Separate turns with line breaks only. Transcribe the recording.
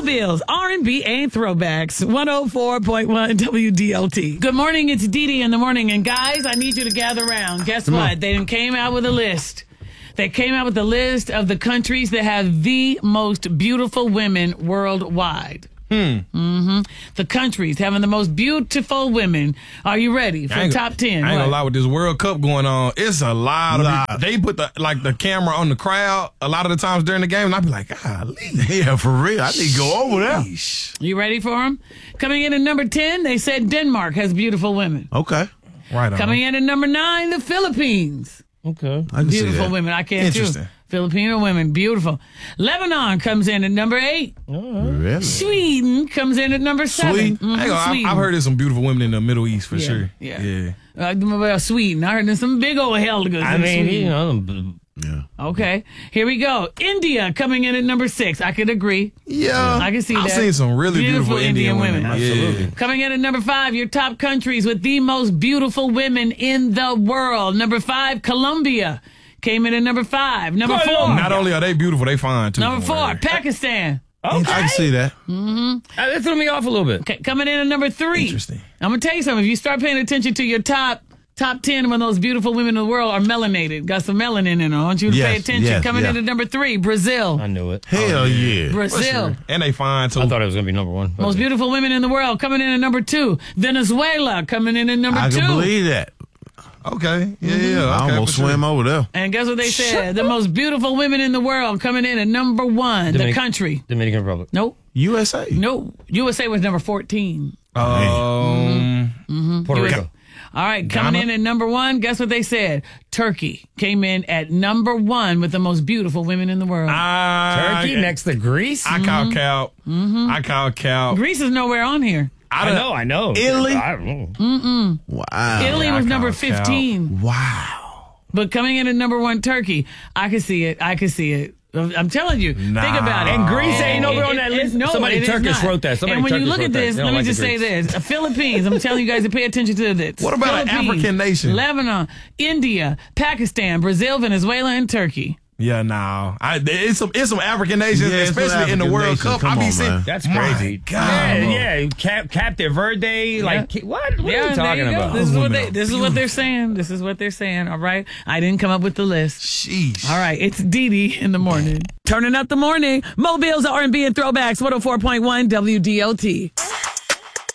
Mobile's R&B and Throwbacks, 104.1 WDLT. Good morning, it's Dee Dee in the morning. And guys, I need you to gather around. Guess what? They came out with a list. They came out with a list of the countries that have the most beautiful women worldwide. The countries having the most beautiful women. Are you ready for top 10?
I ain't gonna lie, with this World Cup going on, it's a lot of. They put the camera on the crowd a lot of the times during the game, and I be like, golly.
Yeah, for real. I need to go over there.
You ready for them? Coming in at number 10, they said Denmark has beautiful women.
Okay.
Right on.
Coming in at number 9, the Philippines.
Okay. I can see
Beautiful
that.
women. I can't
Interesting.
choose. Filipino women, beautiful. Lebanon comes in at number 8.
Really?
Sweden comes in at number 7.
Sweden?
Sweden.
I've heard there's some beautiful women in the Middle East for sure.
Yeah. About Sweden. I heard there's some big old helgas in Sweden.
Yeah.
Okay, here we go. India coming in at number 6. I could agree.
Yeah.
I can see
I've
that.
seen some really beautiful Indian women.
Absolutely.
Yeah.
Coming in at number 5, your top countries with the most beautiful women in the world. Number 5, Colombia. Came in at number 5. Number 4.
Not only are they beautiful, they fine too.
Number 4, Pakistan.
Okay. I can see that.
That threw me off a little bit.
Okay, coming in at number 3.
Interesting.
I'm going to tell you something. If you start paying attention to your top 10 when those beautiful women in the world are melanated, got some melanin in them. I want you to pay attention. Coming in at number 3, Brazil.
I knew it.
Hell yeah.
Brazil.
And they fine too.
I thought it was going to be number 1.
Most beautiful women in the world coming in at number 2. Venezuela coming in at number 2.
I can believe that.
Okay. Yeah.
I
Okay,
almost
for sure.
swam over there.
And guess what they said? The most beautiful women in the world coming in at number 1. The country.
Dominican Republic.
Nope.
USA.
Nope. USA was number 14.
Puerto Rico.
All right, coming in at number 1, guess what they said? Turkey came in at number 1 with the most beautiful women in the world.
Turkey next to Greece?
I call Cal. I call Cal.
Greece is nowhere on here.
I know.
Italy?
I don't know.
Wow.
Italy was number
call
15.
Wow.
But coming in at number 1, Turkey. I can see it. I'm telling you. Think about it.
And Greece ain't nowhere on that list? Somebody
it is
Turkish
not.
wrote that.
And when you look at this,
They
let
don't
me
like
just
the
say
Greeks.
this. Philippines, I'm telling you guys to pay attention to this.
What about an African nation?
Lebanon, India, Pakistan, Brazil, Venezuela, and Turkey.
Yeah, no. It's some African nations,
Yeah, it's some
especially in the
African
World
nations.
Cup.
Come
I be
on,
seeing.
man.
That's
My
crazy.
God.
Yeah. Cape Verde. Like, what? What are you talking about?
This is what they're saying. This is what they're saying. All right. I didn't come up with the list.
Sheesh.
All right. It's Dee Dee in the morning. Turning up the morning. Mobile's R&B and Throwbacks, 104.1 WDLT.